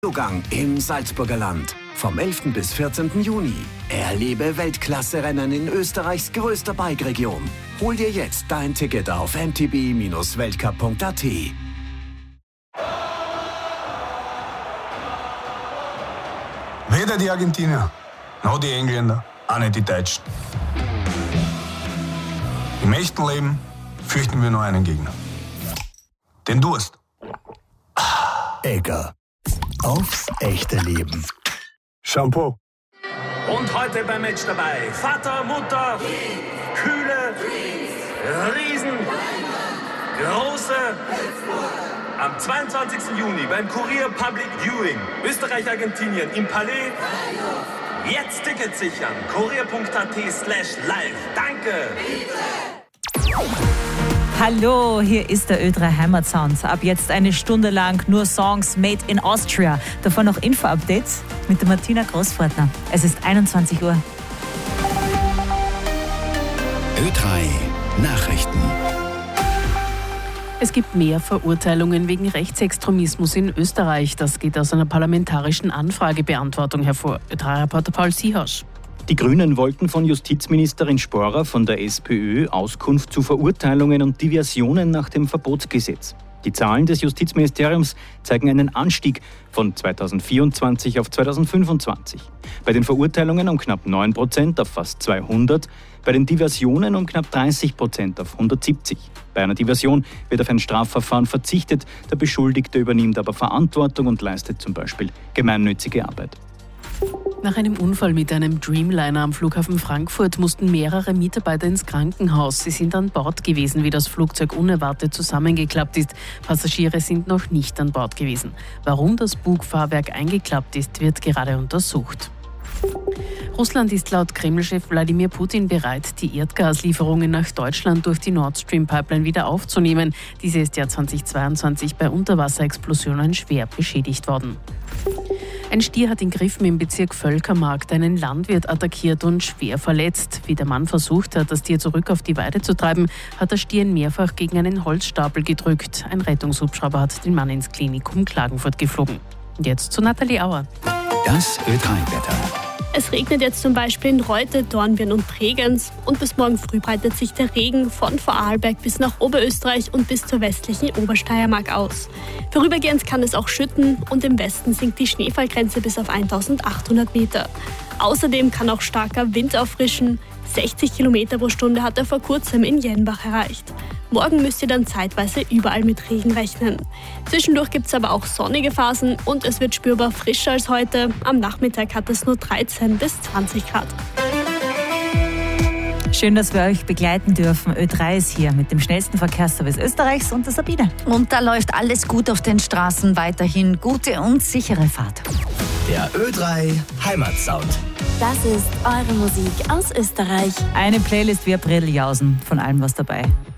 Zugang im Salzburger Land. Vom 11. bis 14. Juni. Erlebe Weltklasse-Rennen in Österreichs größter Bike-Region. Hol dir jetzt dein Ticket auf mtb-weltcup.at. Weder die Argentinier, noch die Engländer, auch nicht die Deutschen. Im echten Leben fürchten wir nur einen Gegner. Den Durst. Egger. Aufs echte Leben. Shampoo. Und heute beim Match dabei Vater, Mutter, Kühle, Riesen, Große. Am 22. Juni beim Kurier Public Viewing Österreich-Argentinien im Palais. Jetzt Tickets sichern. kurier.at/live. Danke. Hallo, hier ist der Ö3 Heimatsound. Ab jetzt eine Stunde lang nur Songs made in Austria. Davon noch Info-Updates mit der Martina Großfortner. Es ist 21 Uhr. Ö3 Nachrichten. Es gibt mehr Verurteilungen wegen Rechtsextremismus in Österreich. Das geht aus einer parlamentarischen Anfragebeantwortung hervor. Ö3-Reporter Paul Siehasch. Die Grünen wollten von Justizministerin Sporer von der SPÖ Auskunft zu Verurteilungen und Diversionen nach dem Verbotsgesetz. Die Zahlen des Justizministeriums zeigen einen Anstieg von 2024 auf 2025. Bei den Verurteilungen um knapp 9% auf fast 200, bei den Diversionen um knapp 30% auf 170. Bei einer Diversion wird auf ein Strafverfahren verzichtet, der Beschuldigte übernimmt aber Verantwortung und leistet zum Beispiel gemeinnützige Arbeit. Nach einem Unfall mit einem Dreamliner am Flughafen Frankfurt mussten mehrere Mitarbeiter ins Krankenhaus. Sie sind an Bord gewesen, wie das Flugzeug unerwartet zusammengeklappt ist. Passagiere sind noch nicht an Bord gewesen. Warum das Bugfahrwerk eingeklappt ist, wird gerade untersucht. Russland ist laut Kreml-Chef Wladimir Putin bereit, die Erdgaslieferungen nach Deutschland durch die Nord Stream Pipeline wieder aufzunehmen. Diese ist ja 2022 bei Unterwasserexplosionen schwer beschädigt worden. Ein Stier hat in Griffen im Bezirk Völkermarkt einen Landwirt attackiert und schwer verletzt. Wie der Mann versucht hat, das Tier zurück auf die Weide zu treiben, hat der Stier ihn mehrfach gegen einen Holzstapel gedrückt. Ein Rettungshubschrauber hat den Mann ins Klinikum Klagenfurt geflogen. Und jetzt zu Nathalie Auer. Das Ö3-Wetter. Es regnet jetzt zum Beispiel in Reute, Dornbirn und Bregenz und bis morgen früh breitet sich der Regen von Vorarlberg bis nach Oberösterreich und bis zur westlichen Obersteiermark aus. Vorübergehend kann es auch schütten und im Westen sinkt die Schneefallgrenze bis auf 1800 Meter. Außerdem kann auch starker Wind auffrischen. 60 Kilometer pro Stunde hat er vor kurzem in Jenbach erreicht. Morgen müsst ihr dann zeitweise überall mit Regen rechnen. Zwischendurch gibt es aber auch sonnige Phasen und es wird spürbar frischer als heute. Am Nachmittag hat es nur 13 bis 20 Grad. Schön, dass wir euch begleiten dürfen. Ö3 ist hier mit dem schnellsten Verkehrsservice Österreichs und der Sabine. Und da läuft alles gut auf den Straßen. Weiterhin gute und sichere Fahrt. Der Ö3 Heimatsound. Das ist eure Musik aus Österreich. Eine Playlist wie ein Brilljausen, von allem was dabei.